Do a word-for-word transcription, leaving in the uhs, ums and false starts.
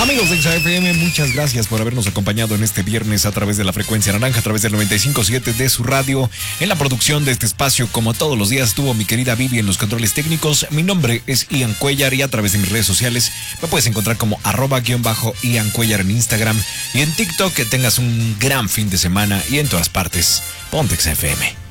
Amigos de X F M, muchas gracias por habernos acompañado en este viernes a través de la frecuencia naranja, a través del noventa y cinco punto siete de su radio. En la producción de este espacio, como todos los días, estuvo mi querida Vivi en los controles técnicos. Mi nombre es Ian Cuellar y a través de mis redes sociales me puedes encontrar como arroba guión bajo Ian Cuellar en Instagram y en TikTok. Que tengas un gran fin de semana y en todas partes, ponte X F M.